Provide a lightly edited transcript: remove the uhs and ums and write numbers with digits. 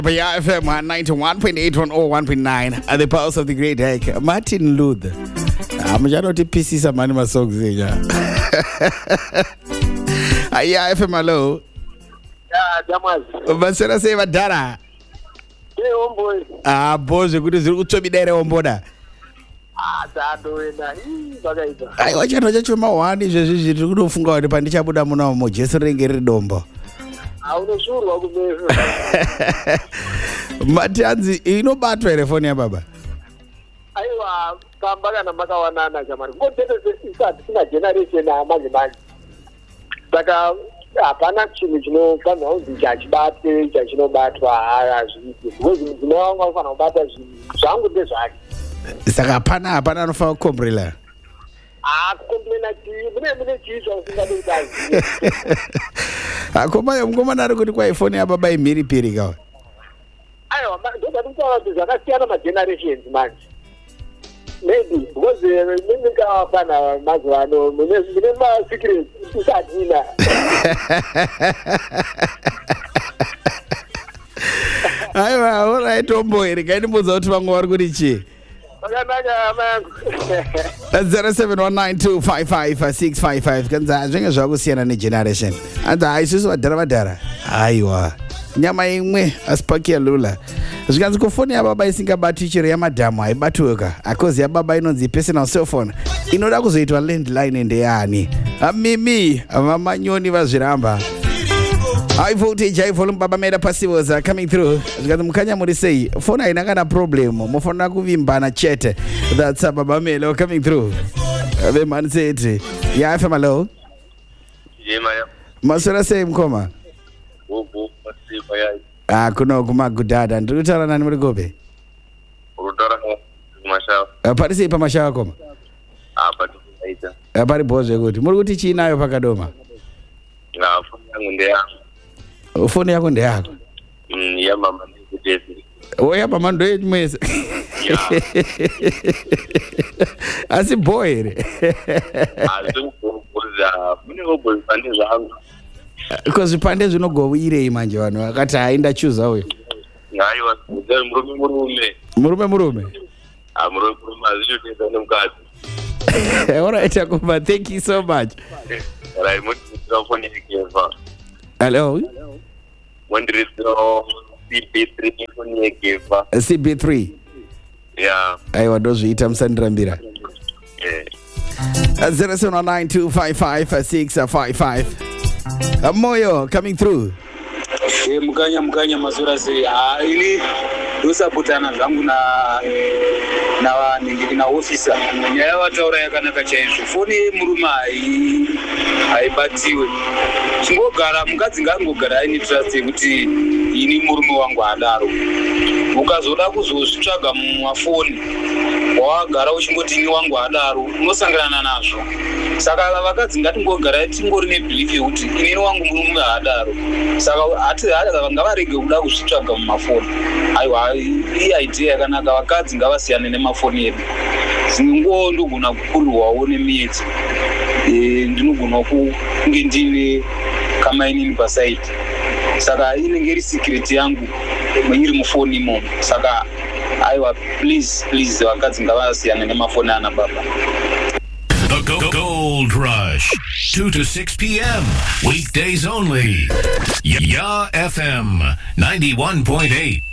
But yeah, FM 91.8 on 101.9 at the pulse of the great hike. Martin Luther. I'm not to pieces of money, my songs. Yeah, FM, hello. Yeah, Jamal. But should I say what Dara? Hey, homeboy. Boys, good as you to be there on board. That doing that. I watch another one is a good fungo, the Pandicha Buddha Mono, just ring a dombo. I was sure of Matanzi, you know bad telephone, Baba. I come back and a Makawana, Jamal. What did it start in a generation? I'm not. But Pana Chimino, come on, the judge bad, judge no bad, as was no one of that. Some with this act. Sakapana, Pana for Combrilla. Complain at you, I'm going to go to California by Miri Pirigo. I don't know my generation, man. Maybe because the Mazano, remember secret. All right, boy, the guy was out from Wargurichi. 0719255655 kanza zvinge zvakusiyana negeneration anda isusu vadhara aiwa nyama imwe asipaki yalula zvikanzi kufoni yababa isingabati chero yamadhamu haibatuka akozi yababa inonzi personal cell phone inoda kuzoitwa landline ndeyani mimi vamanyoni vazviramba high voltage, high volume, Baba Meda Passivos are coming through. Mukanya Murisei, phone I naga problem. Mofona kuvimbana chat. That's Baba Melo coming through. The man said, yeah, FM hello. Yeah, Masura same koma. Kuno kuma gudada. Ndutara nani murigobe? Urutara mashawa. Parisi pa mashawa koma. Parisi. Pari boze guti. Muruguti china yo pakadoma. Na phone yangu ndio yangu. Phone yako ndio yako. Ya mama ndio Jesse. Ya mama ndio mwezi. Asi boy. Pande zangu. Because pande zinogowire manje vanhu vakati aenda chuza uyo. Ngaiwa murume. Murume. Murume azvitotesa nemukadzi. All right, Akuma, thank you so much. Right, phone yekeva. Hello. When there is CB3 phone yekeva. CB3. Yeah. Aiwa ndozviita musandira. Yeah. 0792555655. Moyo coming through. Mukanya mazura sei ini ndosaputana zvangu na ndiri na officer nyaya vataura yakanaka chaizvo foni yemurume haibatiwe chingogara mukadzi ngangogara aine trust yekuti ini murume wangu adaro ukazoda kuzozvitsvaga mumafoni wawagara uchingoti ini wangu adaro unosangana nazvo saka vakadzi ngatingogara tingori nebhilifi yekuti inini wangu murume adaro saka ngavarege kuda kuzvitsvaga mumafoni aiwa iyi idea yakanaka vakadzi ngavasiyane nemafoni edu zvinongo ndogona kukurwawo nemiedzi ndinogona kunge ndine kamainini pasaiti saka inenge iri secret yangu iri mufoni imomo saka aiwa please vakadzi ngavasiyane nemafoni ana baba. The Gold Rush, 2 to 6 p.m. Weekdays only. Ya FM 91.8.